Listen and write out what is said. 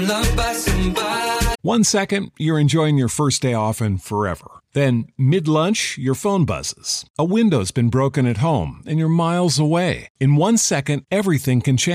loved by somebody. 1 second, you're enjoying your first day off and forever. Then, mid-lunch, your phone buzzes. A window's been broken at home and you're miles away. In 1 second, everything can change.